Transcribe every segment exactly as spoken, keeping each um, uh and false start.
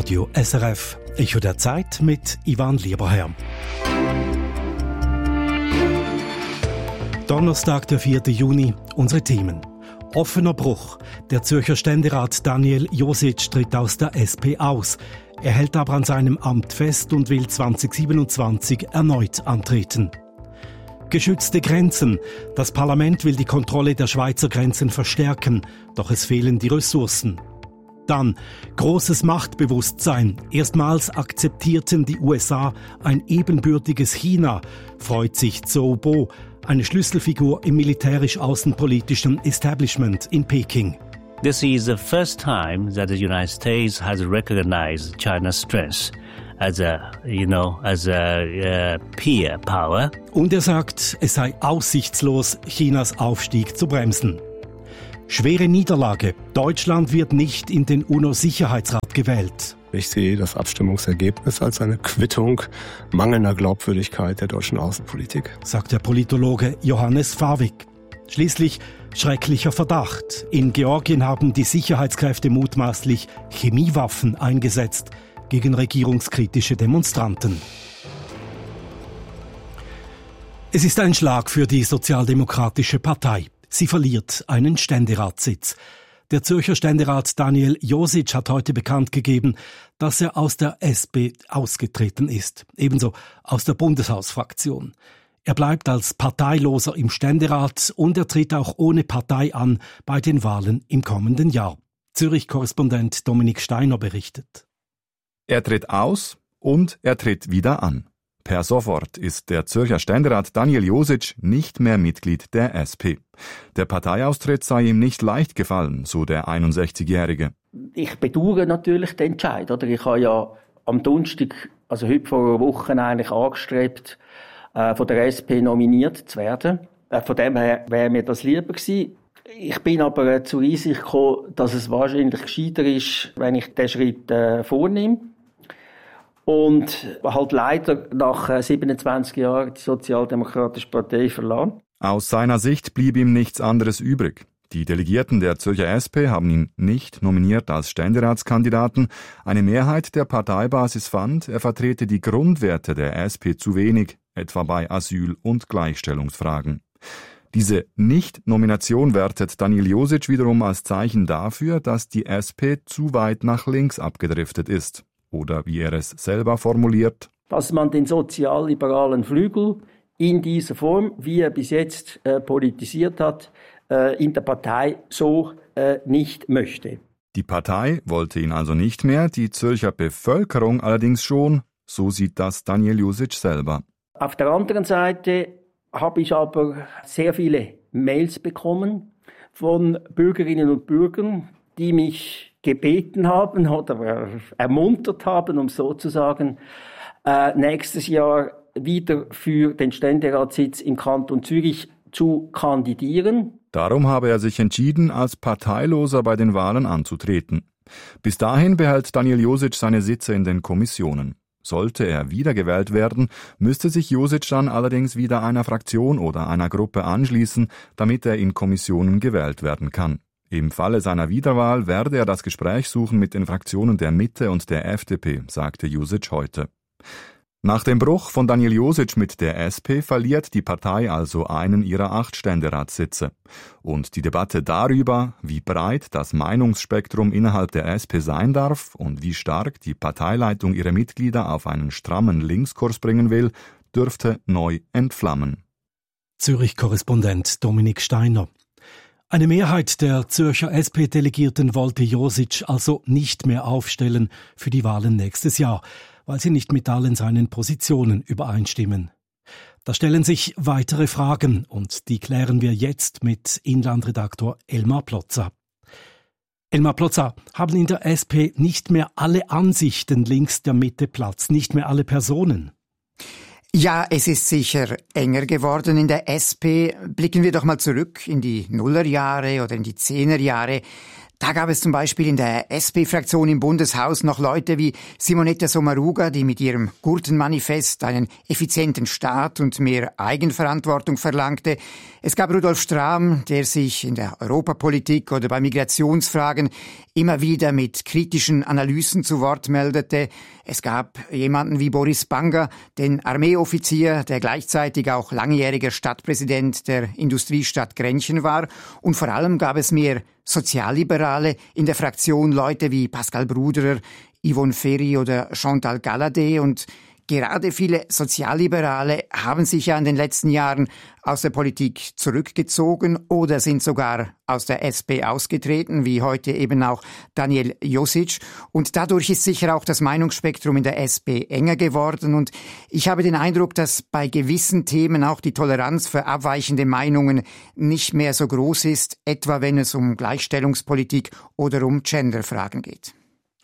Radio S R F. Echo der Zeit mit Ivan Lieberherr. Donnerstag, der vierten Juni, unsere Themen. Offener Bruch. Der Zürcher Ständerat Daniel Josic tritt aus der S P aus. Er hält aber an seinem Amt fest und will zwanzig siebenundzwanzig erneut antreten. Geschützte Grenzen. Das Parlament will die Kontrolle der Schweizer Grenzen verstärken, doch es fehlen die Ressourcen. Dann großes Machtbewusstsein. Erstmals akzeptierten die U S A ein ebenbürtiges China, freut sich Zhou Bo, eine Schlüsselfigur im militärisch-außenpolitischen Establishment in Peking. This is the first time that the United States has recognized China's strength as a, you know, as a uh, peer power. Und er sagt, es sei aussichtslos, Chinas Aufstieg zu bremsen. Schwere Niederlage. Deutschland wird nicht in den UNO-Sicherheitsrat gewählt. Ich sehe das Abstimmungsergebnis als eine Quittung mangelnder Glaubwürdigkeit der deutschen Außenpolitik, sagt der Politologe Johannes Fawig. Schließlich schrecklicher Verdacht. In Georgien haben die Sicherheitskräfte mutmaßlich Chemiewaffen eingesetzt gegen regierungskritische Demonstranten. Es ist ein Schlag für die Sozialdemokratische Partei. Sie verliert einen Ständeratssitz. Der Zürcher Ständerat Daniel Josic hat heute bekannt gegeben, dass er aus der S P ausgetreten ist, ebenso aus der Bundeshausfraktion. Er bleibt als Parteiloser im Ständerat und er tritt auch ohne Partei an bei den Wahlen im kommenden Jahr. Zürich-Korrespondent Dominik Steiner berichtet. Er tritt aus und er tritt wieder an. Per sofort ist der Zürcher Ständerat Daniel Josic nicht mehr Mitglied der S P. Der Parteiaustritt sei ihm nicht leicht gefallen, so der einundsechzigjährige. Ich bedauere natürlich den Entscheid. Oder? Ich habe ja am Donnerstag, also heute vor einer Woche, eigentlich angestrebt, äh, von der S P nominiert zu werden. Äh, von dem her wäre mir das lieber gewesen. Ich bin aber äh, zur Einsicht gekommen, dass es wahrscheinlich gescheiter ist, wenn ich den Schritt äh, vornehme. Und halt leider nach siebenundzwanzig Jahren die Sozialdemokratische Partei verlassen. Aus seiner Sicht blieb ihm nichts anderes übrig. Die Delegierten der Zürcher S P haben ihn nicht nominiert als Ständeratskandidaten. Eine Mehrheit der Parteibasis fand, er vertrete die Grundwerte der S P zu wenig, etwa bei Asyl- und Gleichstellungsfragen. Diese Nicht-Nomination wertet Daniel Josic wiederum als Zeichen dafür, dass die S P zu weit nach links abgedriftet ist. Oder wie er es selber formuliert: Dass man den sozialliberalen Flügel in dieser Form, wie er bis jetzt äh, politisiert hat, äh, in der Partei so äh, nicht möchte. Die Partei wollte ihn also nicht mehr, die Zürcher Bevölkerung allerdings schon. So sieht das Daniel Josic selber. Auf der anderen Seite habe ich aber sehr viele Mails bekommen von Bürgerinnen und Bürgern, die mich gebeten haben oder ermuntert haben, um so zu sagen, äh, nächstes Jahr wieder für den Ständeratssitz im Kanton Zürich zu kandidieren. Darum habe er sich entschieden, als Parteiloser bei den Wahlen anzutreten. Bis dahin behält Daniel Josic seine Sitze in den Kommissionen. Sollte er wiedergewählt werden, müsste sich Josic dann allerdings wieder einer Fraktion oder einer Gruppe anschließen, damit er in Kommissionen gewählt werden kann. Im Falle seiner Wiederwahl werde er das Gespräch suchen mit den Fraktionen der Mitte und der F D P, sagte Josic heute. Nach dem Bruch von Daniel Josic mit der S P verliert die Partei also einen ihrer acht Ständeratssitze. Und die Debatte darüber, wie breit das Meinungsspektrum innerhalb der S P sein darf und wie stark die Parteileitung ihre Mitglieder auf einen strammen Linkskurs bringen will, dürfte neu entflammen. Zürich-Korrespondent Dominik Steiner. Eine Mehrheit der Zürcher S P-Delegierten wollte Josic also nicht mehr aufstellen für die Wahlen nächstes Jahr, weil sie nicht mit allen seinen Positionen übereinstimmen. Da stellen sich weitere Fragen und die klären wir jetzt mit Inlandredaktor Elmar Plotza. Elmar Plotza, haben in der S P nicht mehr alle Ansichten links der Mitte Platz, nicht mehr alle Personen? Ja, es ist sicher enger geworden in der S P. Blicken wir doch mal zurück in die Nullerjahre oder in die Zehnerjahre. Da gab es zum Beispiel in der S P-Fraktion im Bundeshaus noch Leute wie Simonetta Sommaruga, die mit ihrem Gurtenmanifest einen effizienten Staat und mehr Eigenverantwortung verlangte. Es gab Rudolf Strahm, der sich in der Europapolitik oder bei Migrationsfragen immer wieder mit kritischen Analysen zu Wort meldete. Es gab jemanden wie Boris Banger, den Armeeoffizier, der gleichzeitig auch langjähriger Stadtpräsident der Industriestadt Grenchen war. Und vor allem gab es mehr Sozialliberale in der Fraktion, Leute wie Pascal Bruderer, Yvonne Ferry oder Chantal Galladay. Und gerade viele Sozialliberale haben sich ja in den letzten Jahren aus der Politik zurückgezogen oder sind sogar aus der S P ausgetreten, wie heute eben auch Daniel Josic. Und dadurch ist sicher auch das Meinungsspektrum in der S P enger geworden. Und ich habe den Eindruck, dass bei gewissen Themen auch die Toleranz für abweichende Meinungen nicht mehr so groß ist, etwa wenn es um Gleichstellungspolitik oder um Genderfragen geht.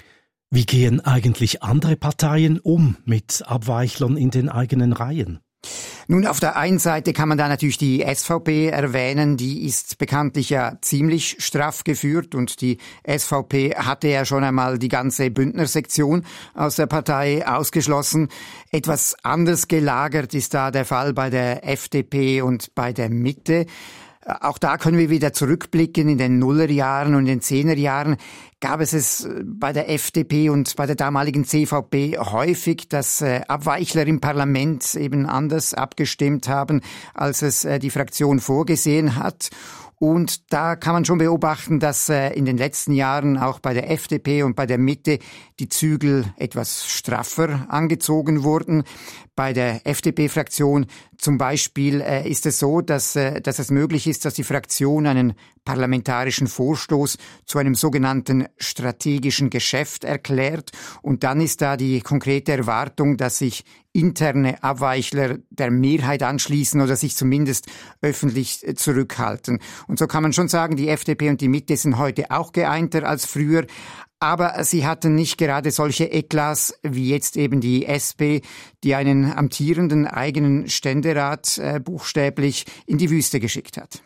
Wie gehen eigentlich andere Parteien um mit Abweichlern in den eigenen Reihen? Nun, auf der einen Seite kann man da natürlich die S V P erwähnen, die ist bekanntlich ja ziemlich straff geführt und die S V P hatte ja schon einmal die ganze Bündnersektion aus der Partei ausgeschlossen. Etwas anders gelagert ist da der Fall bei der F D P und bei der Mitte. Auch da können wir wieder zurückblicken. In den Nullerjahren und in den Zehnerjahren gab es es bei der F D P und bei der damaligen C V P häufig, dass äh, Abweichler im Parlament eben anders abgestimmt haben, als es äh, die Fraktion vorgesehen hat. Und da kann man schon beobachten, dass äh, in den letzten Jahren auch bei der F D P und bei der Mitte die Zügel etwas straffer angezogen wurden. Bei der F D P-Fraktion zum Beispiel äh, ist es so, dass, äh, dass es möglich ist, dass die Fraktion einen parlamentarischen Vorstoß zu einem sogenannten strategischen Geschäft erklärt. Und dann ist da die konkrete Erwartung, dass sich interne Abweichler der Mehrheit anschließen oder sich zumindest öffentlich zurückhalten. Und so kann man schon sagen, die F D P und die Mitte sind heute auch geeinter als früher. Aber sie hatten nicht gerade solche Eklats wie jetzt eben die S P, die einen amtierenden eigenen Ständerat äh, buchstäblich in die Wüste geschickt hat.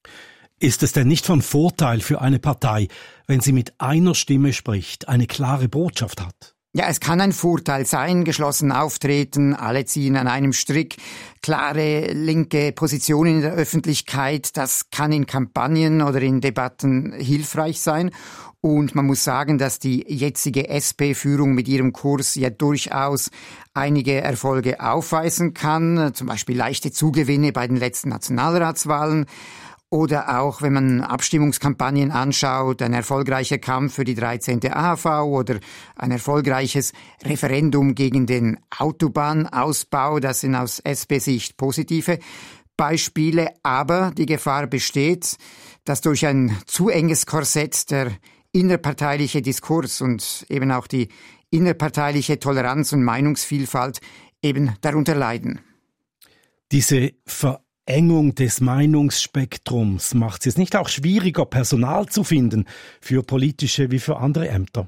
Ist es denn nicht von Vorteil für eine Partei, wenn sie mit einer Stimme spricht, eine klare Botschaft hat? Ja, es kann ein Vorteil sein, geschlossen auftreten, alle ziehen an einem Strick, klare linke Positionen in der Öffentlichkeit, das kann in Kampagnen oder in Debatten hilfreich sein. Und man muss sagen, dass die jetzige S P-Führung mit ihrem Kurs ja durchaus einige Erfolge aufweisen kann, zum Beispiel leichte Zugewinne bei den letzten Nationalratswahlen. Oder auch, wenn man Abstimmungskampagnen anschaut, ein erfolgreicher Kampf für die dreizehnte A H V oder ein erfolgreiches Referendum gegen den Autobahnausbau, das sind aus S P-Sicht positive Beispiele. Aber die Gefahr besteht, dass durch ein zu enges Korsett der innerparteiliche Diskurs und eben auch die innerparteiliche Toleranz und Meinungsvielfalt eben darunter leiden. Diese Verengung des Meinungsspektrums macht es nicht auch schwieriger, Personal zu finden für politische wie für andere Ämter?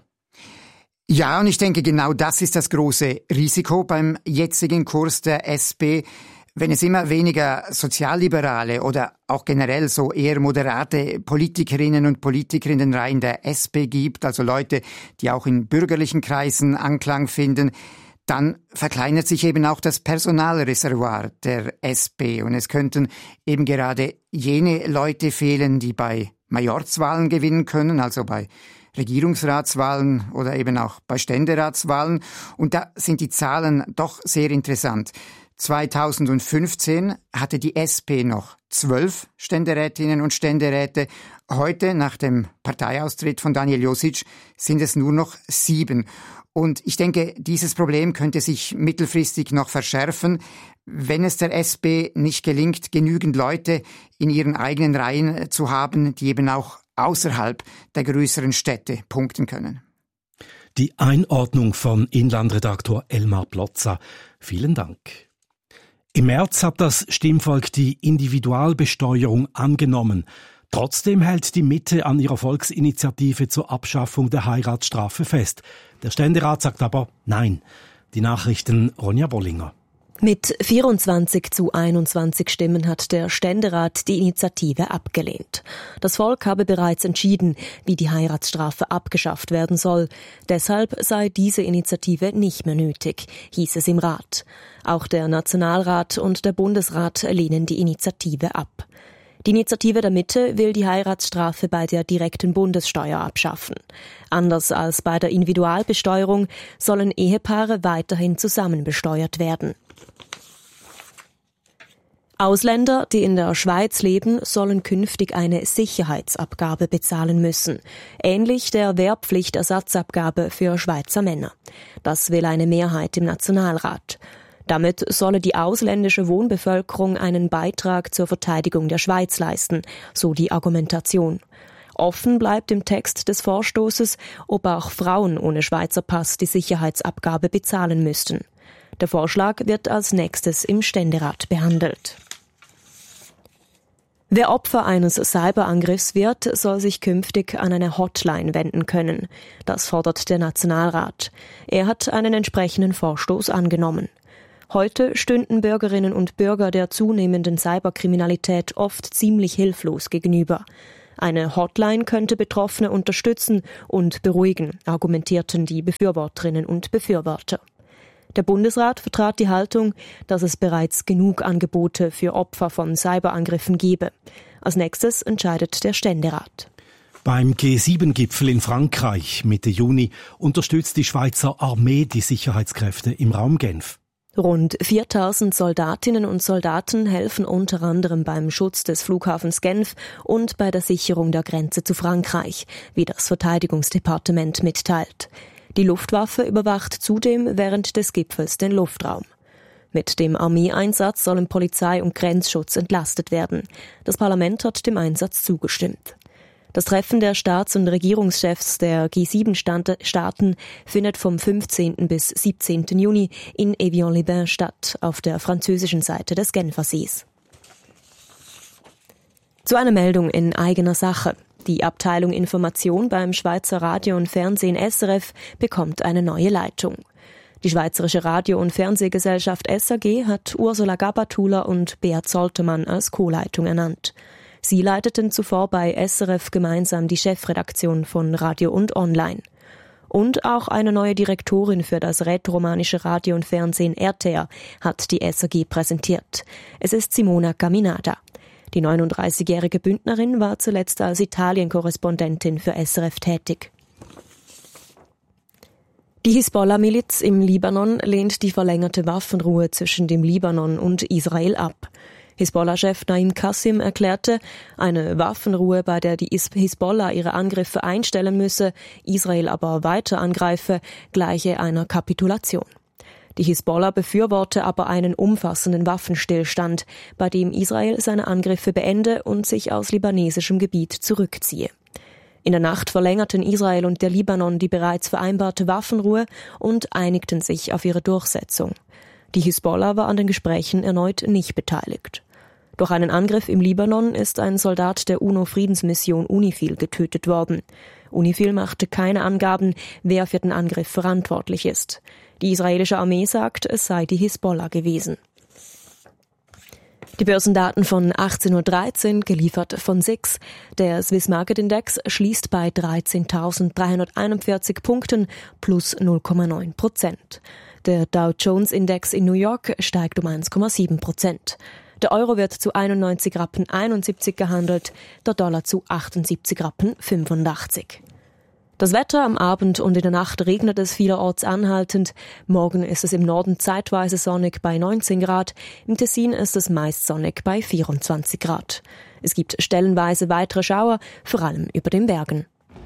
Ja, und ich denke, genau das ist das große Risiko beim jetzigen Kurs der S P. Wenn es immer weniger Sozialliberale oder auch generell so eher moderate Politikerinnen und Politiker in den Reihen der S P gibt, also Leute, die auch in bürgerlichen Kreisen Anklang finden, dann verkleinert sich eben auch das Personalreservoir der S P. Und es könnten eben gerade jene Leute fehlen, die bei Majorzwahlen gewinnen können, also bei Regierungsratswahlen oder eben auch bei Ständeratswahlen. Und da sind die Zahlen doch sehr interessant. zweitausendfünfzehn hatte die S P noch zwölf Ständerätinnen und Ständeräte. Heute, nach dem Parteiaustritt von Daniel Josic, sind es nur noch sieben. Und ich denke, dieses Problem könnte sich mittelfristig noch verschärfen, wenn es der S P nicht gelingt, genügend Leute in ihren eigenen Reihen zu haben, die eben auch außerhalb der größeren Städte punkten können. Die Einordnung von Inlandredaktor Elmar Plotza. Vielen Dank. Im März hat das Stimmvolk die Individualbesteuerung angenommen. Trotzdem hält die Mitte an ihrer Volksinitiative zur Abschaffung der Heiratsstrafe fest. Der Ständerat sagt aber Nein. Die Nachrichten Ronja Bollinger. Mit vierundzwanzig zu einundzwanzig Stimmen hat der Ständerat die Initiative abgelehnt. Das Volk habe bereits entschieden, wie die Heiratsstrafe abgeschafft werden soll. Deshalb sei diese Initiative nicht mehr nötig, hieß es im Rat. Auch der Nationalrat und der Bundesrat lehnen die Initiative ab. Die Initiative der Mitte will die Heiratsstrafe bei der direkten Bundessteuer abschaffen. Anders als bei der Individualbesteuerung sollen Ehepaare weiterhin zusammen besteuert werden. Ausländer, die in der Schweiz leben, sollen künftig eine Sicherheitsabgabe bezahlen müssen, ähnlich der Wehrpflichtersatzabgabe für Schweizer Männer. Das will eine Mehrheit im Nationalrat. Damit solle die ausländische Wohnbevölkerung einen Beitrag zur Verteidigung der Schweiz leisten, so die Argumentation. Offen bleibt im Text des Vorstoßes, ob auch Frauen ohne Schweizer Pass die Sicherheitsabgabe bezahlen müssten. Der Vorschlag wird als nächstes im Ständerat behandelt. Wer Opfer eines Cyberangriffs wird, soll sich künftig an eine Hotline wenden können. Das fordert der Nationalrat. Er hat einen entsprechenden Vorstoß angenommen. Heute stünden Bürgerinnen und Bürger der zunehmenden Cyberkriminalität oft ziemlich hilflos gegenüber. Eine Hotline könnte Betroffene unterstützen und beruhigen, argumentierten die Befürworterinnen und Befürworter. Der Bundesrat vertrat die Haltung, dass es bereits genug Angebote für Opfer von Cyberangriffen gebe. Als nächstes entscheidet der Ständerat. Beim G sieben Gipfel in Frankreich Mitte Juni unterstützt die Schweizer Armee die Sicherheitskräfte im Raum Genf. Rund viertausend Soldatinnen und Soldaten helfen unter anderem beim Schutz des Flughafens Genf und bei der Sicherung der Grenze zu Frankreich, wie das Verteidigungsdepartement mitteilt. Die Luftwaffe überwacht zudem während des Gipfels den Luftraum. Mit dem Armeeeinsatz sollen Polizei und Grenzschutz entlastet werden. Das Parlament hat dem Einsatz zugestimmt. Das Treffen der Staats- und Regierungschefs der G sieben Staaten findet vom fünfzehnten bis siebzehnten Juni in Evian-les-Bains statt, auf der französischen Seite des Genfersees. Zu einer Meldung in eigener Sache. Die Abteilung Information beim Schweizer Radio und Fernsehen S R F bekommt eine neue Leitung. Die Schweizerische Radio- und Fernsehgesellschaft S A G hat Ursula Gabatuller und Beat Soltermann als Co-Leitung ernannt. Sie leiteten zuvor bei S R F gemeinsam die Chefredaktion von Radio und Online. Und auch eine neue Direktorin für das rätoromanische Radio und Fernsehen R T R hat die S A G präsentiert. Es ist Simona Caminada. Die neununddreißigjährige Bündnerin war zuletzt als Italien-Korrespondentin für S R F tätig. Die Hisbollah-Miliz im Libanon lehnt die verlängerte Waffenruhe zwischen dem Libanon und Israel ab. Hisbollah-Chef Naim Qassim erklärte, eine Waffenruhe, bei der die Hisbollah ihre Angriffe einstellen müsse, Israel aber weiter angreife, gleiche einer Kapitulation. Die Hisbollah befürworte aber einen umfassenden Waffenstillstand, bei dem Israel seine Angriffe beende und sich aus libanesischem Gebiet zurückziehe. In der Nacht verlängerten Israel und der Libanon die bereits vereinbarte Waffenruhe und einigten sich auf ihre Durchsetzung. Die Hisbollah war an den Gesprächen erneut nicht beteiligt. Durch einen Angriff im Libanon ist ein Soldat der UNO-Friedensmission UNIFIL getötet worden. UNIFIL machte keine Angaben, wer für den Angriff verantwortlich ist. Die israelische Armee sagt, es sei die Hisbollah gewesen. Die Börsendaten von achtzehn Uhr dreizehn, geliefert von S I X. Der Swiss Market Index schließt bei dreizehntausenddreihunderteinundvierzig Punkten plus null Komma neun Prozent. Der Dow Jones Index in New York steigt um eins Komma sieben Prozent. Der Euro wird zu einundneunzig Rappen einundsiebzig gehandelt, der Dollar zu achtundsiebzig Rappen fünfundachtzig. Das Wetter: am Abend und in der Nacht regnet es vielerorts anhaltend. Morgen ist es im Norden zeitweise sonnig bei neunzehn Grad. Im Tessin ist es meist sonnig bei vierundzwanzig Grad. Es gibt stellenweise weitere Schauer, vor allem über den Bergen.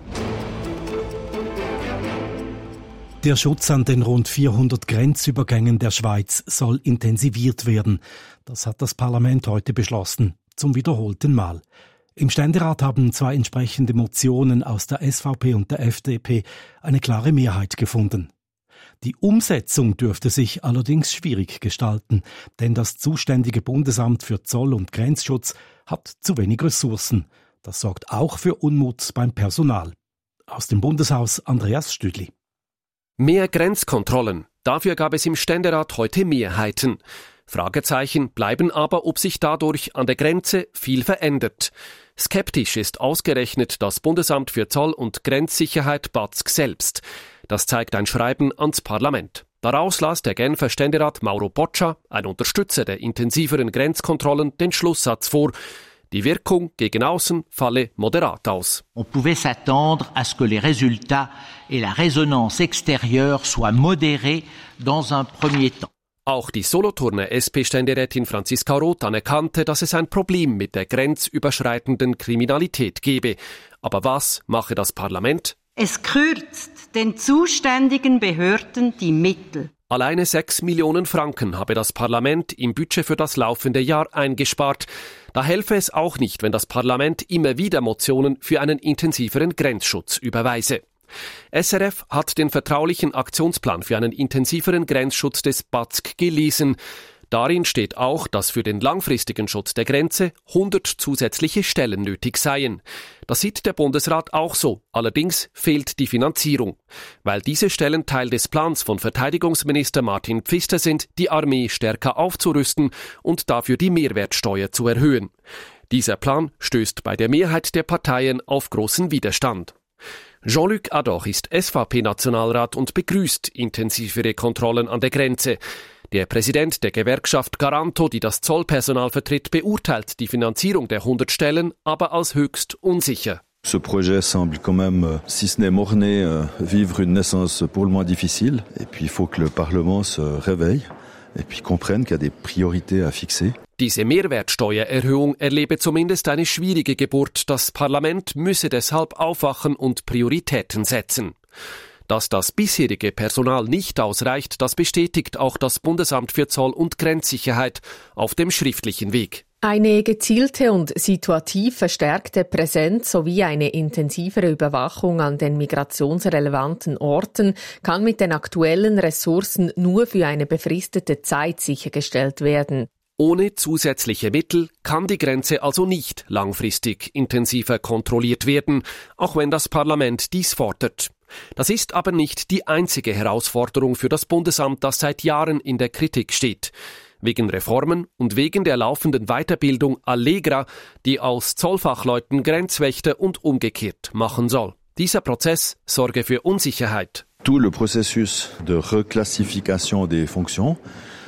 Der Schutz an den rund vierhundert Grenzübergängen der Schweiz soll intensiviert werden. Das hat das Parlament heute beschlossen, zum wiederholten Mal. Im Ständerat haben zwei entsprechende Motionen aus der S V P und der F D P eine klare Mehrheit gefunden. Die Umsetzung dürfte sich allerdings schwierig gestalten, denn das zuständige Bundesamt für Zoll- und Grenzschutz hat zu wenig Ressourcen. Das sorgt auch für Unmut beim Personal. Aus dem Bundeshaus Andreas Stüdli. Mehr Grenzkontrollen. Dafür gab es im Ständerat heute Mehrheiten. Fragezeichen bleiben aber, ob sich dadurch an der Grenze viel verändert. Skeptisch ist ausgerechnet das Bundesamt für Zoll- und Grenzsicherheit B A Z G selbst. Das zeigt ein Schreiben ans Parlament. Daraus las der Genfer Ständerat Mauro Boccia, ein Unterstützer der intensiveren Grenzkontrollen, den Schlusssatz vor: Die Wirkung gegen außen falle moderat aus. On pouvait s'attendre à ce que les résultats et la résonance extérieure soient modérés dans un premier temps. Auch die Solothurner S P-Ständerätin Franziska Roth anerkannte, dass es ein Problem mit der grenzüberschreitenden Kriminalität gebe. Aber was mache das Parlament? Es kürzt den zuständigen Behörden die Mittel. Alleine sechs Millionen Franken habe das Parlament im Budget für das laufende Jahr eingespart. Da helfe es auch nicht, wenn das Parlament immer wieder Motionen für einen intensiveren Grenzschutz überweise. S R F hat den vertraulichen Aktionsplan für einen intensiveren Grenzschutz des B A Z G gelesen. Darin steht auch, dass für den langfristigen Schutz der Grenze hundert zusätzliche Stellen nötig seien. Das sieht der Bundesrat auch so. Allerdings fehlt die Finanzierung. Weil diese Stellen Teil des Plans von Verteidigungsminister Martin Pfister sind, die Armee stärker aufzurüsten und dafür die Mehrwertsteuer zu erhöhen. Dieser Plan stößt bei der Mehrheit der Parteien auf großen Widerstand. Jean-Luc Adoch ist S V P-Nationalrat und begrüßt intensivere Kontrollen an der Grenze. Der Präsident der Gewerkschaft Garanto, die das Zollpersonal vertritt, beurteilt die Finanzierung der hundert Stellen aber als höchst unsicher. Ce projet semble quand même, si ce n'est mort-né, vivre une naissance pour le moins difficile. Et puis il faut que le Parlement se réveille et puis comprenne qu'il y a des priorités à fixer. Diese Mehrwertsteuererhöhung erlebe zumindest eine schwierige Geburt. Das Parlament müsse deshalb aufwachen und Prioritäten setzen. Dass das bisherige Personal nicht ausreicht, das bestätigt auch das Bundesamt für Zoll- und Grenzsicherheit auf dem schriftlichen Weg. Eine gezielte und situativ verstärkte Präsenz sowie eine intensivere Überwachung an den migrationsrelevanten Orten kann mit den aktuellen Ressourcen nur für eine befristete Zeit sichergestellt werden. Ohne zusätzliche Mittel kann die Grenze also nicht langfristig intensiver kontrolliert werden, auch wenn das Parlament dies fordert. Das ist aber nicht die einzige Herausforderung für das Bundesamt, das seit Jahren in der Kritik steht. Wegen Reformen und wegen der laufenden Weiterbildung Allegra, die aus Zollfachleuten Grenzwächter und umgekehrt machen soll. Dieser Prozess sorge für Unsicherheit. Tout le processus de reclassification des fonctions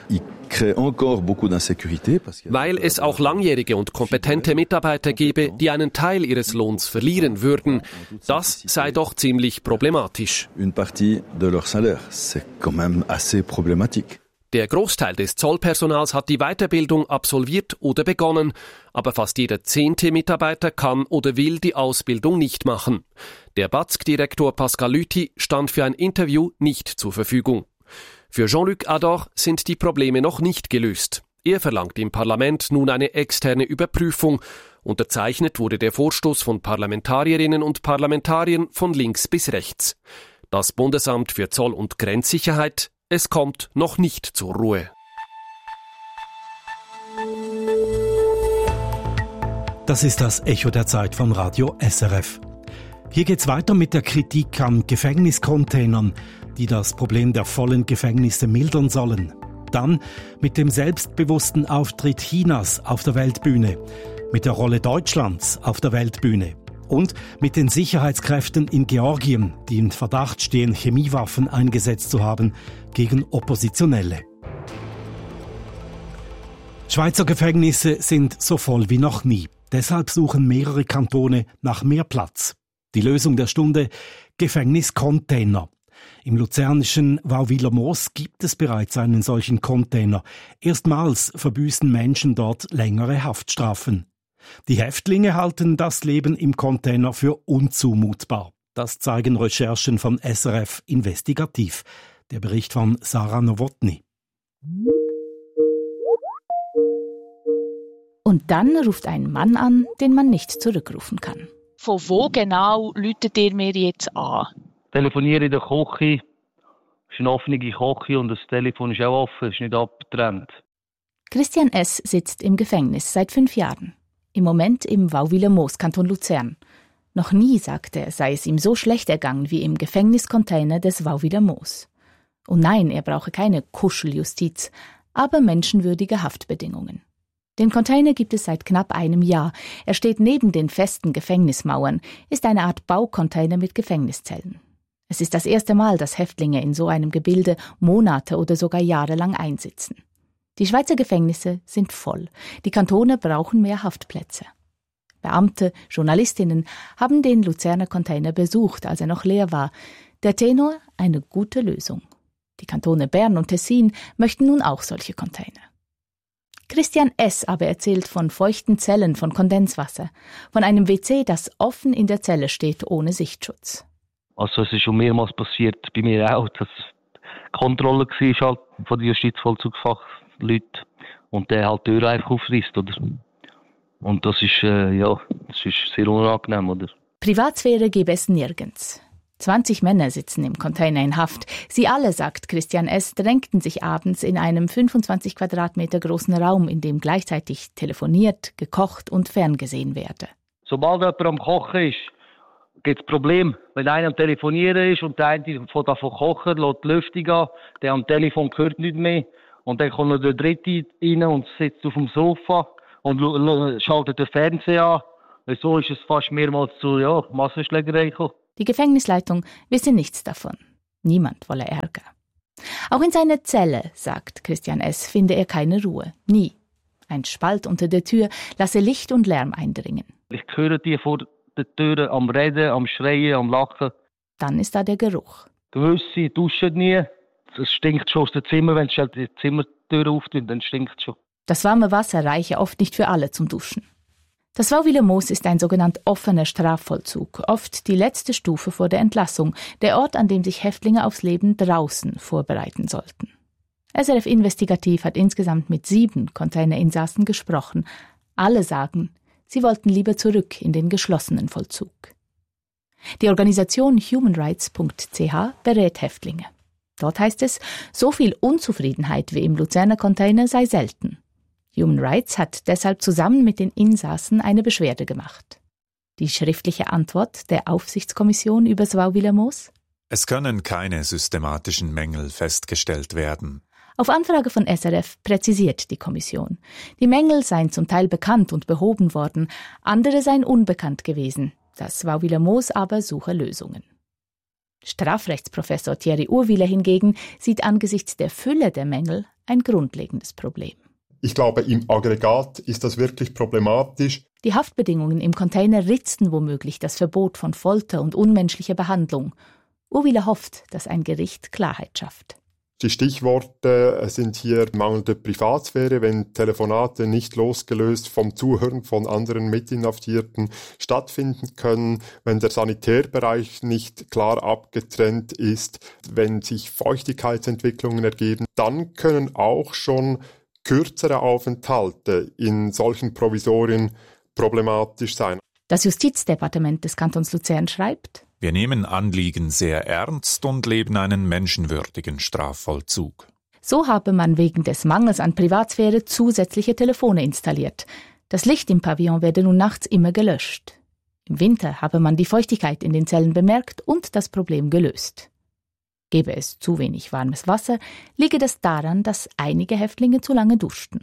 Weil es auch langjährige und kompetente Mitarbeiter gebe, die einen Teil ihres Lohns verlieren würden. Das sei doch ziemlich problematisch. Une partie de leur salaire, c'est quand même assez problématique. Der Großteil des Zollpersonals hat die Weiterbildung absolviert oder begonnen, aber fast jeder zehnte Mitarbeiter kann oder will die Ausbildung nicht machen. Der B A Z G-Direktor Pascal Lüthi stand für ein Interview nicht zur Verfügung. Für Jean-Luc Adoch sind die Probleme noch nicht gelöst. Er verlangt im Parlament nun eine externe Überprüfung. Unterzeichnet wurde der Vorstoß von Parlamentarierinnen und Parlamentariern von links bis rechts. Das Bundesamt für Zoll- und Grenzsicherheit, es kommt noch nicht zur Ruhe. Das ist das Echo der Zeit von Radio S R F. Hier geht's weiter mit der Kritik an Gefängniscontainern, die das Problem der vollen Gefängnisse mildern sollen. Dann mit dem selbstbewussten Auftritt Chinas auf der Weltbühne, mit der Rolle Deutschlands auf der Weltbühne und mit den Sicherheitskräften in Georgien, die in Verdacht stehen, Chemiewaffen eingesetzt zu haben gegen Oppositionelle. Schweizer Gefängnisse sind so voll wie noch nie. Deshalb suchen mehrere Kantone nach mehr Platz. Die Lösung der Stunde: Gefängniscontainer. Im luzernischen Wauwiler Moos gibt es bereits einen solchen Container. Erstmals verbüßen Menschen dort längere Haftstrafen. Die Häftlinge halten das Leben im Container für unzumutbar. Das zeigen Recherchen von S R F Investigativ. Der Bericht von Sarah Nowotny. Und dann ruft ein Mann an, den man nicht zurückrufen kann. Von wo genau läutet ihr mir jetzt an? Ich telefoniere in der Küche. Es ist eine offene Küche und das Telefon ist auch offen, es ist nicht abgetrennt. Christian S. sitzt im Gefängnis seit fünf Jahren. Im Moment im Wauwiler Moos, Kanton Luzern. Noch nie, sagt er, sei es ihm so schlecht ergangen wie im Gefängniscontainer des Wauwiler Moos. Und nein, er brauche keine Kuscheljustiz, aber menschenwürdige Haftbedingungen. Den Container gibt es seit knapp einem Jahr. Er steht neben den festen Gefängnismauern, ist eine Art Baucontainer mit Gefängniszellen. Es ist das erste Mal, dass Häftlinge in so einem Gebilde Monate oder sogar jahrelang einsitzen. Die Schweizer Gefängnisse sind voll. Die Kantone brauchen mehr Haftplätze. Beamte, Journalistinnen haben den Luzerner Container besucht, als er noch leer war. Der Tenor: eine gute Lösung. Die Kantone Bern und Tessin möchten nun auch solche Container. Christian S. aber erzählt von feuchten Zellen von Kondenswasser, von einem W C, das offen in der Zelle steht, ohne Sichtschutz. Also es ist schon mehrmals passiert, bei mir auch, dass Kontrolle war halt von den Justizvollzugsfachleuten und der halt die Tür einfach aufreißt, oder? Und das ist, äh, ja, das ist sehr unangenehm, oder? Privatsphäre gebe es nirgends. zwanzig Männer sitzen im Container in Haft. Sie alle, sagt Christian S., drängten sich abends in einem fünfundzwanzig Quadratmeter großen Raum, in dem gleichzeitig telefoniert, gekocht und ferngesehen werde. Sobald jemand am Kochen ist, gibt es Probleme. Wenn einer am Telefonieren ist und der eine von davon kochen, lässt die Lüftung an, der am Telefon hört nicht mehr. Und dann kommt noch der Dritte rein und sitzt auf dem Sofa und schaltet den Fernseher an. Und so ist es fast mehrmals zu ja, Massenschlägerei gekommen. Die Gefängnisleitung wisse nichts davon. Niemand wolle Ärger. Auch in seiner Zelle, sagt Christian S., finde er keine Ruhe. Nie. Ein Spalt unter der Tür lasse Licht und Lärm eindringen. Ich höre die vor der Tür am Reden, am Schreien, am Lachen. Dann ist da der Geruch. Gewisse duschen nie. Es stinkt schon aus dem Zimmer. Wenn du die Zimmertür auftust, dann stinkt es schon. Das warme Wasser reiche oft nicht für alle zum Duschen. Das Wauwiller-Moos ist ein sogenannt offener Strafvollzug, oft die letzte Stufe vor der Entlassung, der Ort, an dem sich Häftlinge aufs Leben draußen vorbereiten sollten. S R F Investigativ hat insgesamt mit sieben Containerinsassen gesprochen. Alle sagen, sie wollten lieber zurück in den geschlossenen Vollzug. Die Organisation human rights punkt c h berät Häftlinge. Dort heißt es, so viel Unzufriedenheit wie im Luzerner Container sei selten. Human Rights hat deshalb zusammen mit den Insassen eine Beschwerde gemacht. Die schriftliche Antwort der Aufsichtskommission über das Wauwiller-Moos? Es können keine systematischen Mängel festgestellt werden. Auf Anfrage von S R F präzisiert die Kommission. Die Mängel seien zum Teil bekannt und behoben worden, andere seien unbekannt gewesen. Das Wauwiller-Moos aber suche Lösungen. Strafrechtsprofessor Thierry Urwiller hingegen sieht angesichts der Fülle der Mängel ein grundlegendes Problem. Ich glaube, im Aggregat ist das wirklich problematisch. Die Haftbedingungen im Container ritzten womöglich das Verbot von Folter und unmenschlicher Behandlung. Urwiller hofft, dass ein Gericht Klarheit schafft. Die Stichworte sind hier mangelnde Privatsphäre, wenn Telefonate nicht losgelöst vom Zuhören von anderen Mitinhaftierten stattfinden können, wenn der Sanitärbereich nicht klar abgetrennt ist, wenn sich Feuchtigkeitsentwicklungen ergeben, dann können auch schon kürzere Aufenthalte in solchen Provisorien problematisch sein. Das Justizdepartement des Kantons Luzern schreibt: Wir nehmen Anliegen sehr ernst und leben einen menschenwürdigen Strafvollzug. So habe man wegen des Mangels an Privatsphäre zusätzliche Telefone installiert. Das Licht im Pavillon werde nun nachts immer gelöscht. Im Winter habe man die Feuchtigkeit in den Zellen bemerkt und das Problem gelöst. Gäbe es zu wenig warmes Wasser, liege das daran, dass einige Häftlinge zu lange duschten.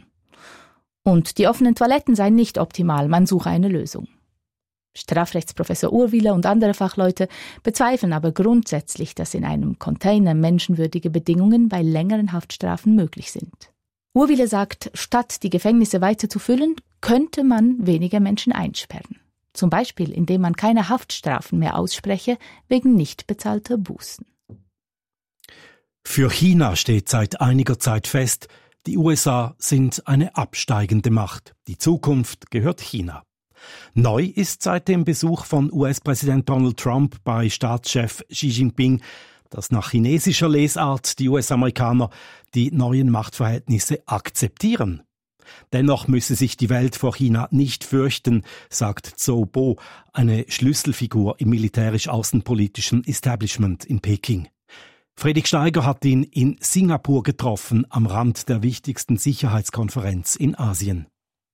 Und die offenen Toiletten seien nicht optimal, man suche eine Lösung. Strafrechtsprofessor Urwiller und andere Fachleute bezweifeln aber grundsätzlich, dass in einem Container menschenwürdige Bedingungen bei längeren Haftstrafen möglich sind. Urwiller sagt, statt die Gefängnisse weiter zu füllen, könnte man weniger Menschen einsperren. Zum Beispiel, indem man keine Haftstrafen mehr ausspreche wegen nicht bezahlter Bußen. Für China steht seit einiger Zeit fest, die U S A sind eine absteigende Macht. Die Zukunft gehört China. Neu ist seit dem Besuch von U S-Präsident Donald Trump bei Staatschef Xi Jinping, dass nach chinesischer Lesart die U S-Amerikaner die neuen Machtverhältnisse akzeptieren. Dennoch müsse sich die Welt vor China nicht fürchten, sagt Zhou Bo, eine Schlüsselfigur im militärisch-außenpolitischen Establishment in Peking. Friedrich Steiger hat ihn in Singapur getroffen, am Rand der wichtigsten Sicherheitskonferenz in Asien.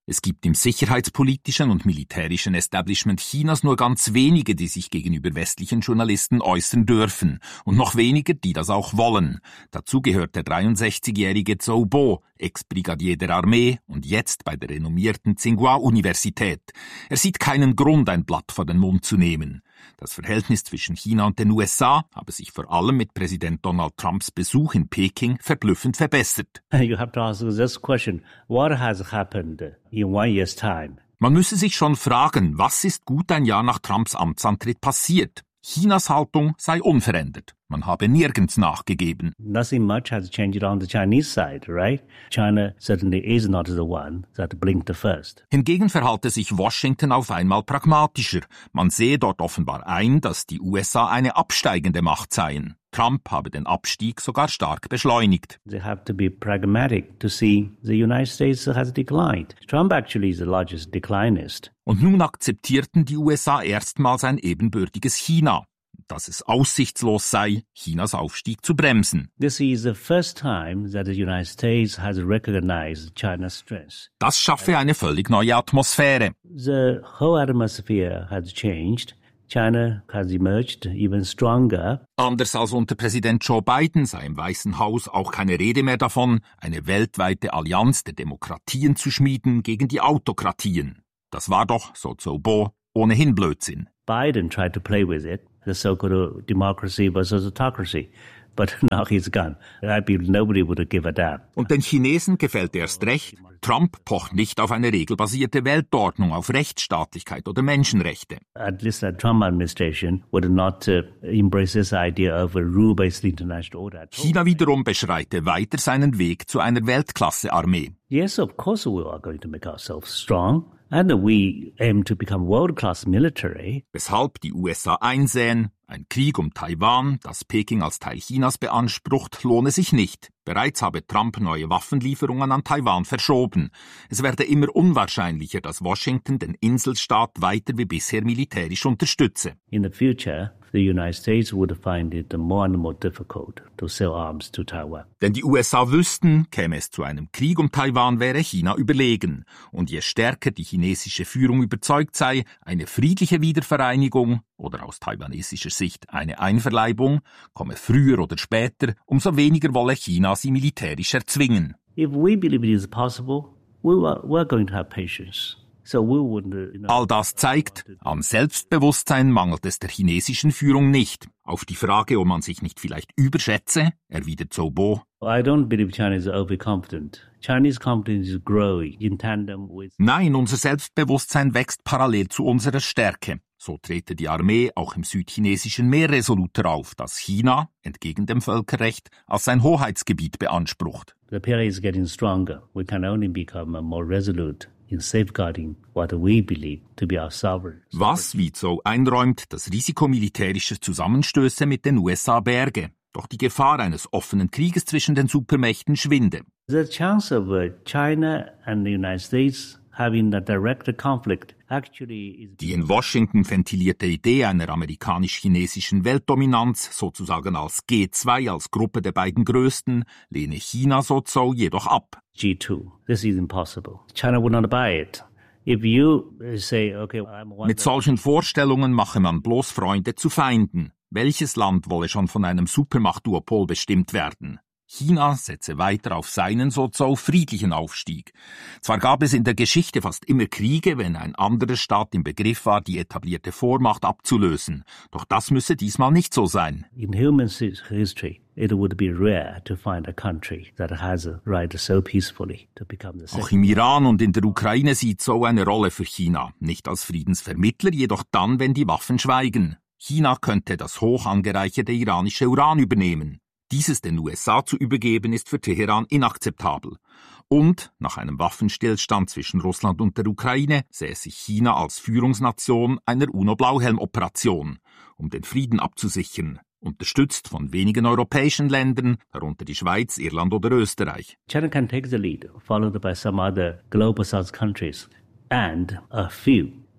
Es gibt im sicherheitspolitischen und militärischen Establishment Chinas nur ganz wenige, die sich gegenüber westlichen Journalisten äußern dürfen und noch weniger, die das auch wollen. Dazu gehört der dreiundsechzigjährige Zhou Bo, Ex-Brigadier der Armee und jetzt bei der renommierten Tsinghua-Universität. Er sieht keinen Grund, ein Blatt vor den Mund zu nehmen. Das Verhältnis zwischen China und den U S A habe sich vor allem mit Präsident Donald Trumps Besuch in Peking verblüffend verbessert. You have to ask this question: What has happened in one year's time? Man müsse sich schon fragen, was ist gut ein Jahr nach Trumps Amtsantritt passiert? Chinas Haltung sei unverändert. Man habe nirgends nachgegeben. Nothing much has changed on the Chinese side, right? China certainly is not the one that blinked first. Hingegen verhalte sich Washington auf einmal pragmatischer. Man sehe dort offenbar ein, dass die U S A eine absteigende Macht seien. Trump habe den Abstieg sogar stark beschleunigt. They have to be pragmatic to see the United States has declined. Trump actually is the largest declinist. Und nun akzeptierten die U S A erstmals ein ebenbürtiges China. Dass es aussichtslos sei, Chinas Aufstieg zu bremsen. This is the first time that the United States has recognized China's strength. Das schaffe eine völlig neue Atmosphäre. The whole atmosphere has changed. China has emerged even stronger. Anders als unter Präsident Joe Biden sei im Weißen Haus auch keine Rede mehr davon, eine weltweite Allianz der Demokratien zu schmieden gegen die Autokratien. Das war doch, so Zhou Bo, ohnehin Blödsinn. Biden tried to play with it, the so-called democracy versus autocracy. But now he's gone. I believe nobody would give a damn. Und den Chinesen gefällt erst recht. Trump pocht nicht auf eine regelbasierte Weltordnung, auf Rechtsstaatlichkeit oder Menschenrechte. At least the Trump administration would not uh, embrace this idea of a rule-based international order. China wiederum beschreite weiter seinen Weg zu einer Weltklasse-Armee. Yes, of course we are going to make ourselves strong. And we aim to become world-class military. Weshalb die U S A einsehen, ein Krieg um Taiwan, das Peking als Teil Chinas beansprucht, lohne sich nicht. Bereits habe Trump neue Waffenlieferungen an Taiwan verschoben. Es werde immer unwahrscheinlicher, dass Washington den Inselstaat weiter wie bisher militärisch unterstütze. In the future, the United States would find it more and more difficult to sell arms to Taiwan. Denn die U S A wüssten, käme es zu einem Krieg um Taiwan, wäre China überlegen. Und je stärker die chinesische Führung überzeugt sei, eine friedliche Wiedervereinigung oder aus taiwanesischer Sicht eine Einverleibung komme früher oder später, umso weniger wolle China sie militärisch erzwingen. If we believe it is possible, we are, we are going to have patience. So we would, you know, All das zeigt, an Selbstbewusstsein mangelt es der chinesischen Führung nicht. Auf die Frage, ob man sich nicht vielleicht überschätze, erwidert Zhou Bo: I don't believe China is overconfident. Chinese confidence is growing in tandem with... Nein, unser Selbstbewusstsein wächst parallel zu unserer Stärke. So trete die Armee auch im südchinesischen Meer resoluter auf, das China, entgegen dem Völkerrecht, als sein Hoheitsgebiet beansprucht. The period is getting stronger. We can only become more resolute in safeguarding what we believe to be our sovereign. Was, wie Zhou einräumt, das Risiko militärischer Zusammenstöße mit den U S A berge. Doch die Gefahr eines offenen Krieges zwischen den Supermächten schwinde. The chance of China and the United States having a direct conflict actually is... Die in Washington ventilierte Idee einer amerikanisch-chinesischen Weltdominanz, sozusagen als G zwei, als Gruppe der beiden Größten, lehne China, so Zhou, jedoch ab. G two. This is impossible. China would not buy it. If you say, okay, I'm one... Mit solchen Vorstellungen mache man bloß Freunde zu Feinden. Welches Land wolle schon von einem Supermachtduopol bestimmt werden? China setze weiter auf seinen so friedlichen Aufstieg. Zwar gab es in der Geschichte fast immer Kriege, wenn ein anderer Staat im Begriff war, die etablierte Vormacht abzulösen. Doch das müsse diesmal nicht so sein. In human history, it would be rare to find a country that has a right so peacefully to become the second. Auch im Iran und in der Ukraine sieht so eine Rolle für China. Nicht als Friedensvermittler, jedoch dann, wenn die Waffen schweigen. China könnte das hoch angereicherte iranische Uran übernehmen. Dieses den U S A zu übergeben, ist für Teheran inakzeptabel. Und nach einem Waffenstillstand zwischen Russland und der Ukraine sähe sich China als Führungsnation einer UNO-Blauhelm-Operation, um den Frieden abzusichern, unterstützt von wenigen europäischen Ländern, darunter die Schweiz, Irland oder Österreich. China can take the lead, followed by some other global south countries and a few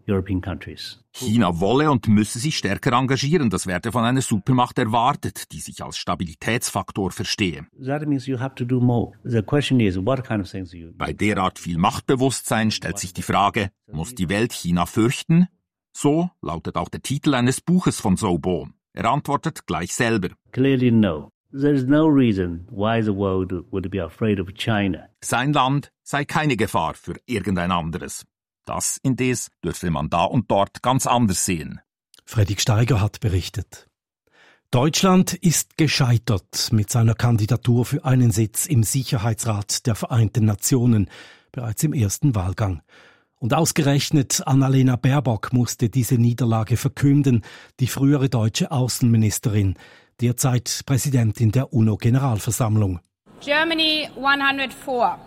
European countries. China wolle und müsse sich stärker engagieren. Das werde von einer Supermacht erwartet, die sich als Stabilitätsfaktor verstehe. That means you have to do more. The question is, what kind of things you... Bei derart viel Machtbewusstsein stellt sich die Frage, muss die Welt China fürchten? So lautet auch der Titel eines Buches von Zhou Bo. Er antwortet gleich selber. Clearly no. There is no reason why the world would be afraid of China. Sein Land sei keine Gefahr für irgendein anderes. Das indes dürfe man da und dort ganz anders sehen. Fredrik Steiger hat berichtet. Deutschland ist gescheitert mit seiner Kandidatur für einen Sitz im Sicherheitsrat der Vereinten Nationen, bereits im ersten Wahlgang. Und ausgerechnet Annalena Baerbock musste diese Niederlage verkünden, die frühere deutsche Außenministerin, derzeit Präsidentin der UNO-Generalversammlung. Germany one hundred four.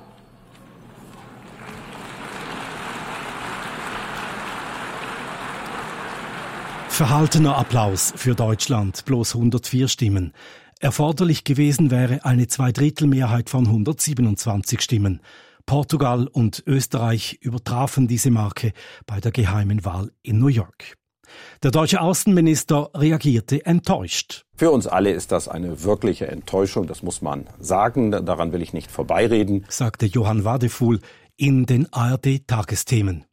Verhaltener Applaus für Deutschland, bloß hundertvier Stimmen. Erforderlich gewesen wäre eine Zweidrittelmehrheit von hundertsiebenundzwanzig Stimmen. Portugal und Österreich übertrafen diese Marke bei der geheimen Wahl in New York. Der deutsche Außenminister reagierte enttäuscht. Für uns alle ist das eine wirkliche Enttäuschung, das muss man sagen, daran will ich nicht vorbeireden, sagte Johann Wadefuhl in den A R D-Tagesthemen.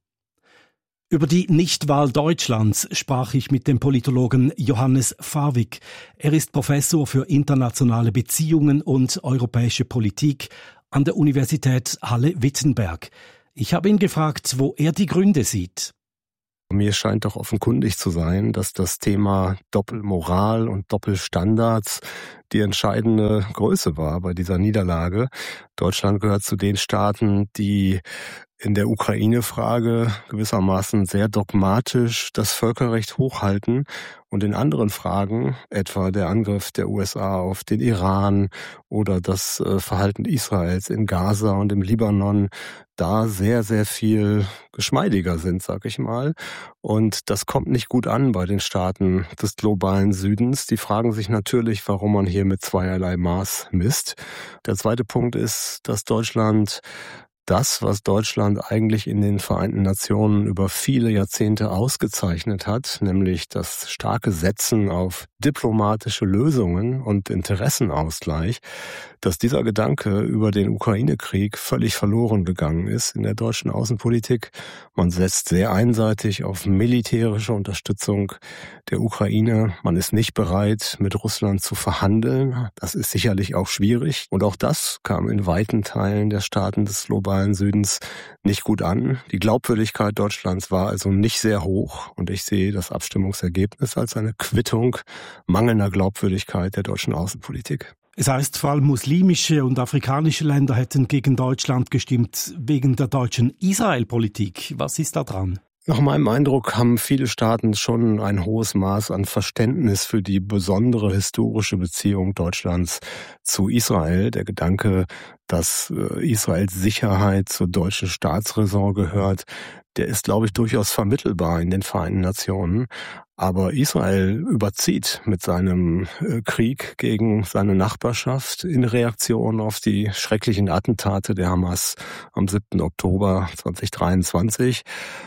Über die Nichtwahl Deutschlands sprach ich mit dem Politologen Johannes Fawig. Er ist Professor für internationale Beziehungen und europäische Politik an der Universität Halle-Wittenberg. Ich habe ihn gefragt, wo er die Gründe sieht. Mir scheint doch offenkundig zu sein, dass das Thema Doppelmoral und Doppelstandards die entscheidende Größe war bei dieser Niederlage. Deutschland gehört zu den Staaten, die in der Ukraine-Frage gewissermaßen sehr dogmatisch das Völkerrecht hochhalten und in anderen Fragen, etwa der Angriff der U S A auf den Iran oder das Verhalten Israels in Gaza und im Libanon, da sehr, sehr viel geschmeidiger sind, sag ich mal. Und das kommt nicht gut an bei den Staaten des globalen Südens. Die fragen sich natürlich, warum man hier mit zweierlei Maß misst. Der zweite Punkt ist, dass Deutschland das, was Deutschland eigentlich in den Vereinten Nationen über viele Jahrzehnte ausgezeichnet hat, nämlich das starke Setzen auf diplomatische Lösungen und Interessenausgleich, dass dieser Gedanke über den Ukraine-Krieg völlig verloren gegangen ist in der deutschen Außenpolitik. Man setzt sehr einseitig auf militärische Unterstützung der Ukraine. Man ist nicht bereit, mit Russland zu verhandeln. Das ist sicherlich auch schwierig. Und auch das kam in weiten Teilen der Staaten des globalen Südens nicht gut an. Die Glaubwürdigkeit Deutschlands war also nicht sehr hoch. Und ich sehe das Abstimmungsergebnis als eine Quittung mangelnder Glaubwürdigkeit der deutschen Außenpolitik. Es heißt, vor allem muslimische und afrikanische Länder hätten gegen Deutschland gestimmt, wegen der deutschen Israel-Politik. Was ist da dran? Nach meinem Eindruck haben viele Staaten schon ein hohes Maß an Verständnis für die besondere historische Beziehung Deutschlands zu Israel. Der Gedanke, dass Israels Sicherheit zur deutschen Staatsräson gehört, der ist, glaube ich, durchaus vermittelbar in den Vereinten Nationen. Aber Israel überzieht mit seinem Krieg gegen seine Nachbarschaft in Reaktion auf die schrecklichen Attentate der Hamas am siebten Oktober zweitausenddreiundzwanzig.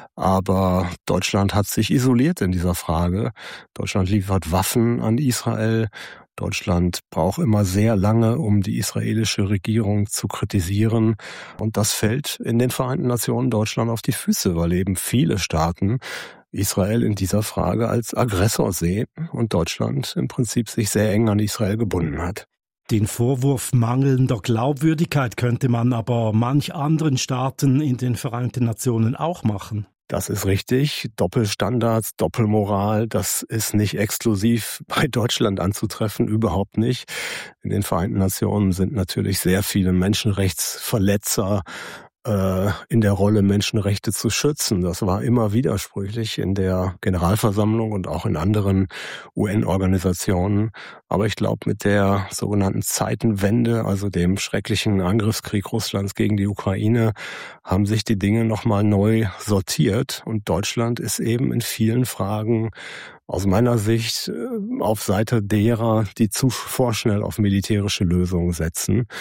Aber Deutschland hat sich isoliert in dieser Frage. Deutschland liefert Waffen an Israel. Deutschland braucht immer sehr lange, um die israelische Regierung zu kritisieren. Und das fällt in den Vereinten Nationen Deutschland auf die Füße, weil eben viele Staaten Israel in dieser Frage als Aggressor sehen und Deutschland im Prinzip sich sehr eng an Israel gebunden hat. Den Vorwurf mangelnder Glaubwürdigkeit könnte man aber manch anderen Staaten in den Vereinten Nationen auch machen. Das ist richtig. Doppelstandards, Doppelmoral, das ist nicht exklusiv bei Deutschland anzutreffen, überhaupt nicht. In den Vereinten Nationen sind natürlich sehr viele Menschenrechtsverletzer in der Rolle, Menschenrechte zu schützen. Das war immer widersprüchlich in der Generalversammlung und auch in anderen U N-Organisationen. Aber ich glaube, mit der sogenannten Zeitenwende, also dem schrecklichen Angriffskrieg Russlands gegen die Ukraine, haben sich die Dinge nochmal neu sortiert. Und Deutschland ist eben in vielen Fragen aus meiner Sicht auf Seite derer, die zu vorschnell auf militärische Lösungen setzen.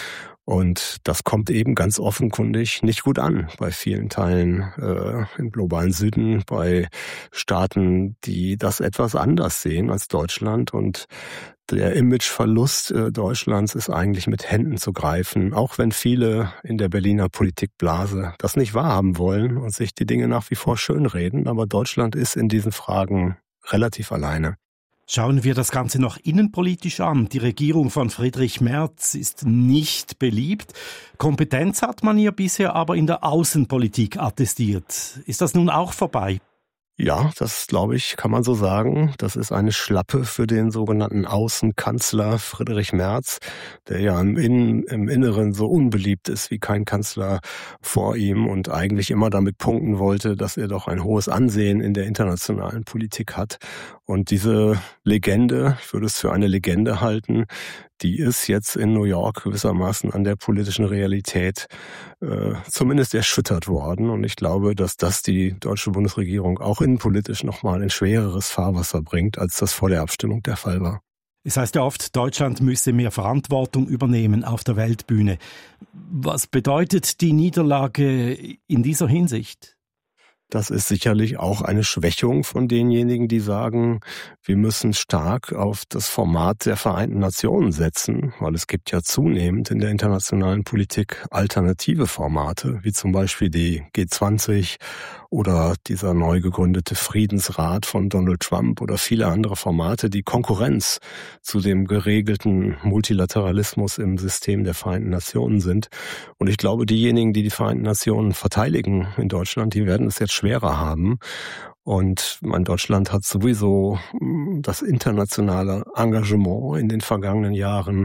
Und das kommt eben ganz offenkundig nicht gut an bei vielen Teilen äh, im globalen Süden, bei Staaten, die das etwas anders sehen als Deutschland. Und der Imageverlust äh, Deutschlands ist eigentlich mit Händen zu greifen, auch wenn viele in der Berliner Politikblase das nicht wahrhaben wollen und sich die Dinge nach wie vor schönreden. Aber Deutschland ist in diesen Fragen relativ alleine. Schauen wir das Ganze noch innenpolitisch an. Die Regierung von Friedrich Merz ist nicht beliebt. Kompetenz hat man ihr bisher aber in der Außenpolitik attestiert. Ist das nun auch vorbei? Ja, das glaube ich, kann man so sagen. Das ist eine Schlappe für den sogenannten Außenkanzler Friedrich Merz, der ja im, Innen, im Inneren so unbeliebt ist wie kein Kanzler vor ihm und eigentlich immer damit punkten wollte, dass er doch ein hohes Ansehen in der internationalen Politik hat. Und diese Legende, ich würde es für eine Legende halten, die ist jetzt in New York gewissermaßen an der politischen Realität äh, zumindest erschüttert worden. Und ich glaube, dass das die deutsche Bundesregierung auch innenpolitisch nochmal in schwereres Fahrwasser bringt, als das vor der Abstimmung der Fall war. Es heißt ja oft, Deutschland müsse mehr Verantwortung übernehmen auf der Weltbühne. Was bedeutet die Niederlage in dieser Hinsicht? Das ist sicherlich auch eine Schwächung von denjenigen, die sagen, wir müssen stark auf das Format der Vereinten Nationen setzen, weil es gibt ja zunehmend in der internationalen Politik alternative Formate, wie zum Beispiel die G zwanzig oder dieser neu gegründete Friedensrat von Donald Trump oder viele andere Formate, die Konkurrenz zu dem geregelten Multilateralismus im System der Vereinten Nationen sind. Und ich glaube, diejenigen, die die Vereinten Nationen verteidigen in Deutschland, die werden es jetzt schwerer haben. Und mein Deutschland hat sowieso das internationale Engagement in den vergangenen Jahren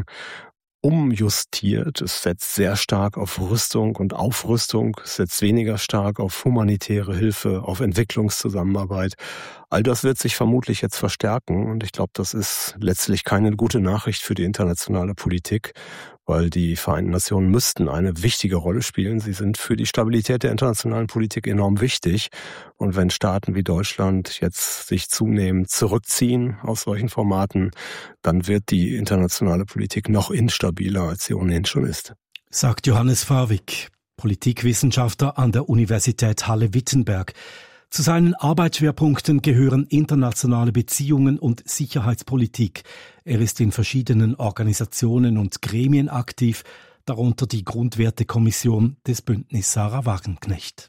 umjustiert. Es setzt sehr stark auf Rüstung und Aufrüstung, es setzt weniger stark auf humanitäre Hilfe, auf Entwicklungszusammenarbeit. All das wird sich vermutlich jetzt verstärken und ich glaube, das ist letztlich keine gute Nachricht für die internationale Politik, weil die Vereinten Nationen müssten eine wichtige Rolle spielen. Sie sind für die Stabilität der internationalen Politik enorm wichtig. Und wenn Staaten wie Deutschland jetzt sich zunehmend zurückziehen aus solchen Formaten, dann wird die internationale Politik noch instabiler, als sie ohnehin schon ist. Sagt Johannes Fawig, Politikwissenschaftler an der Universität Halle-Wittenberg. Zu seinen Arbeitsschwerpunkten gehören internationale Beziehungen und Sicherheitspolitik. Er ist in verschiedenen Organisationen und Gremien aktiv, darunter die Grundwertekommission des Bündnis Sarah Wagenknecht.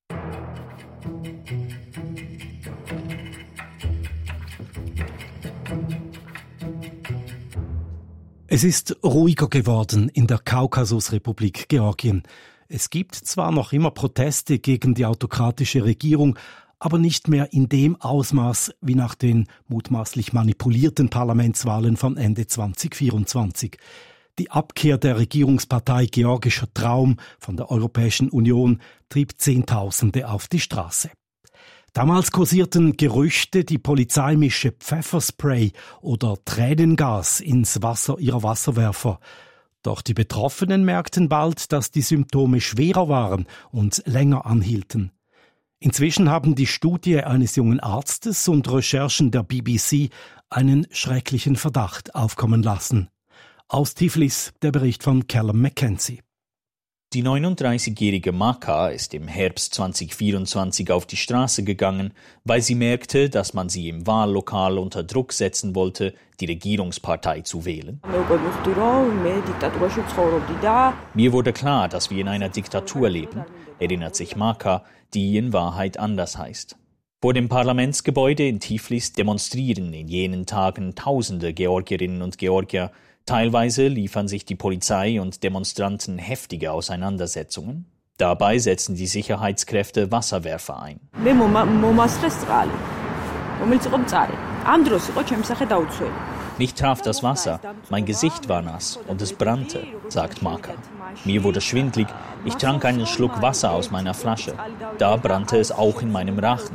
Es ist ruhiger geworden in der Kaukasusrepublik Georgien. Es gibt zwar noch immer Proteste gegen die autokratische Regierung, aber nicht mehr in dem Ausmaß wie nach den mutmaßlich manipulierten Parlamentswahlen von Ende zwanzig vierundzwanzig. Die Abkehr der Regierungspartei Georgischer Traum von der Europäischen Union trieb Zehntausende auf die Straße. Damals kursierten Gerüchte, die Polizei mische Pfefferspray oder Tränengas ins Wasser ihrer Wasserwerfer. Doch die Betroffenen merkten bald, dass die Symptome schwerer waren und länger anhielten. Inzwischen haben die Studie eines jungen Arztes und Recherchen der B B C einen schrecklichen Verdacht aufkommen lassen. Aus Tiflis der Bericht von Callum Mackenzie. Die neununddreißigjährige Maka ist im Herbst zwanzig vierundzwanzig auf die Straße gegangen, weil sie merkte, dass man sie im Wahllokal unter Druck setzen wollte, die Regierungspartei zu wählen. Mir wurde klar, dass wir in einer Diktatur leben, erinnert sich Maka, die in Wahrheit anders heißt. Vor dem Parlamentsgebäude in Tiflis demonstrieren in jenen Tagen tausende Georgierinnen und Georgier. Teilweise liefern sich die Polizei und Demonstranten heftige Auseinandersetzungen. Dabei setzen die Sicherheitskräfte Wasserwerfer ein. Mich traf das Wasser, mein Gesicht war nass und es brannte, sagt Maka. Mir wurde schwindlig, ich trank einen Schluck Wasser aus meiner Flasche. Da brannte es auch in meinem Rachen.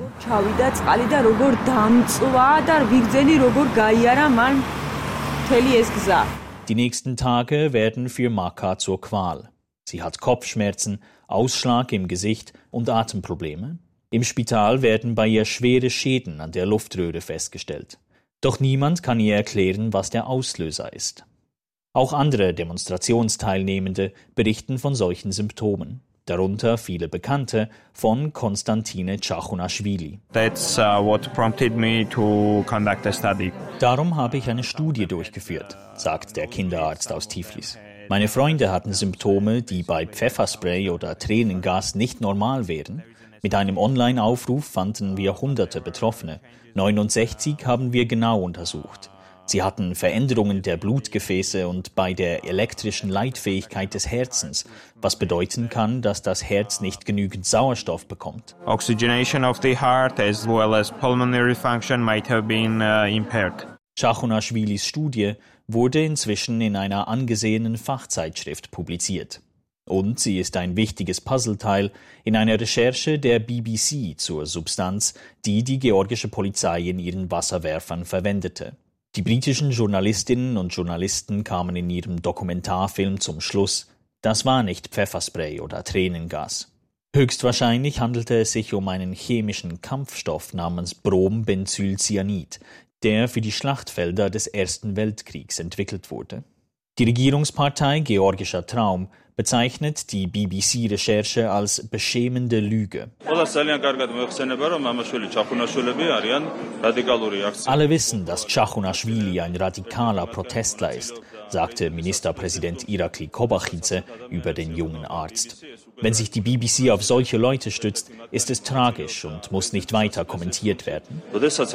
Die nächsten Tage werden für Maka zur Qual. Sie hat Kopfschmerzen, Ausschlag im Gesicht und Atemprobleme. Im Spital werden bei ihr schwere Schäden an der Luftröhre festgestellt. Doch niemand kann ihr erklären, was der Auslöser ist. Auch andere Demonstrationsteilnehmende berichten von solchen Symptomen. Darunter viele Bekannte von Konstantine Tschachunashvili. That's uh, what prompted me to conduct a study. Darum habe ich eine Studie durchgeführt, sagt der Kinderarzt aus Tiflis. Meine Freunde hatten Symptome, die bei Pfefferspray oder Tränengas nicht normal wären. Mit einem Online-Aufruf fanden wir hunderte Betroffene. neunundsechzig haben wir genau untersucht. Sie hatten Veränderungen der Blutgefäße und bei der elektrischen Leitfähigkeit des Herzens, was bedeuten kann, dass das Herz nicht genügend Sauerstoff bekommt. Oxygenation of the heart as well as pulmonary function might have been uh, impaired. Tschachunashvilis Studie wurde inzwischen in einer angesehenen Fachzeitschrift publiziert. Und sie ist ein wichtiges Puzzleteil in einer Recherche der B B C zur Substanz, die die georgische Polizei in ihren Wasserwerfern verwendete. Die britischen Journalistinnen und Journalisten kamen in ihrem Dokumentarfilm zum Schluss, das war nicht Pfefferspray oder Tränengas. Höchstwahrscheinlich handelte es sich um einen chemischen Kampfstoff namens Brombenzylcyanid, der für die Schlachtfelder des Ersten Weltkriegs entwickelt wurde. Die Regierungspartei Georgischer Traum bezeichnet die B B C-Recherche als beschämende Lüge. Alle wissen, dass Tschachunashvili ein radikaler Protestler ist, sagte Ministerpräsident Irakli Kobachidze über den jungen Arzt. Wenn sich die B B C auf solche Leute stützt, ist es tragisch und muss nicht weiter kommentiert werden.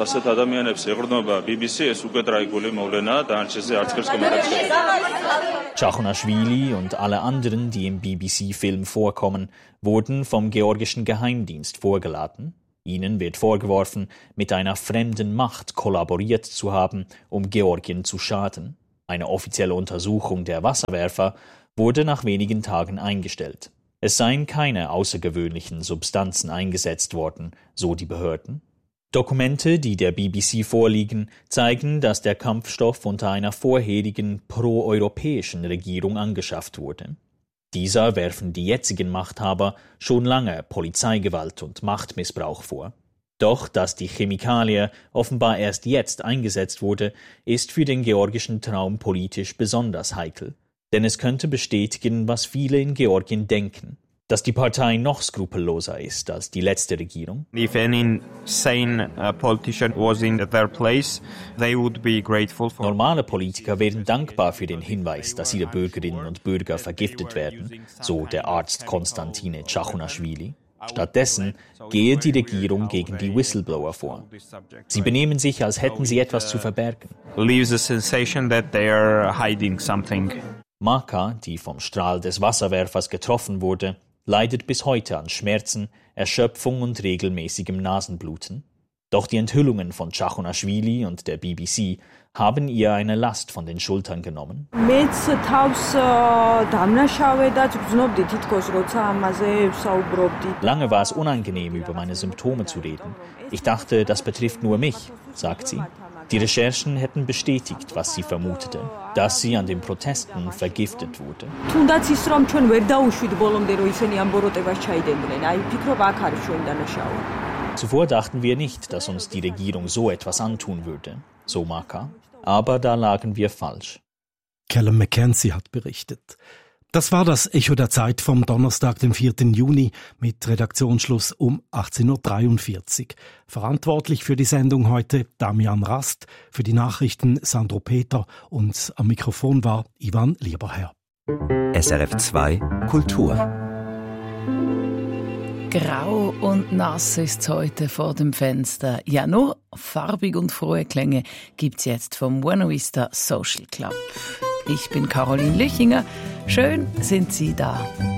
Tschachunashvili und alle anderen, die im B B C-Film vorkommen, wurden vom georgischen Geheimdienst vorgeladen. Ihnen wird vorgeworfen, mit einer fremden Macht kollaboriert zu haben, um Georgien zu schaden. Eine offizielle Untersuchung der Wasserwerfer wurde nach wenigen Tagen eingestellt. Es seien keine außergewöhnlichen Substanzen eingesetzt worden, so die Behörden. Dokumente, die der B B C vorliegen, zeigen, dass der Kampfstoff unter einer vorherigen proeuropäischen Regierung angeschafft wurde. Dieser werfen die jetzigen Machthaber schon lange Polizeigewalt und Machtmissbrauch vor. Doch, dass die Chemikalie offenbar erst jetzt eingesetzt wurde, ist für den georgischen Traum politisch besonders heikel. Denn es könnte bestätigen, was viele in Georgien denken, dass die Partei noch skrupelloser ist als die letzte Regierung. If any sane uh, politician was in their place, they would be grateful for. Normale Politiker wären dankbar für den Hinweis, dass ihre Bürgerinnen und Bürger vergiftet werden, so der Arzt Konstantine Tschachunashvili. Stattdessen gehe die Regierung gegen die Whistleblower vor. Sie benehmen sich, als hätten sie etwas zu verbergen. Leaves a sensation that they are hiding something. Maka, die vom Strahl des Wasserwerfers getroffen wurde, leidet bis heute an Schmerzen, Erschöpfung und regelmäßigem Nasenbluten. Doch die Enthüllungen von Tschachunashvili und der B B C haben ihr eine Last von den Schultern genommen. Lange war es unangenehm, über meine Symptome zu reden. Ich dachte, das betrifft nur mich, sagt sie. Die Recherchen hätten bestätigt, was sie vermutete, dass sie an den Protesten vergiftet wurde. Zuvor dachten wir nicht, dass uns die Regierung so etwas antun würde, so Maka. Aber da lagen wir falsch. Callum McKenzie hat berichtet. Das war das Echo der Zeit vom Donnerstag, dem vierten Juni, mit Redaktionsschluss um achtzehn Uhr dreiundvierzig. Verantwortlich für die Sendung heute Damian Rast, für die Nachrichten Sandro Peter und am Mikrofon war Ivan Lieberherr. S R F zwei Kultur. Grau und nass ist heute vor dem Fenster. Ja, nur farbig und frohe Klänge gibt's jetzt vom Buena Vista Social Club. Ich bin Caroline Lüchinger. Schön sind Sie da.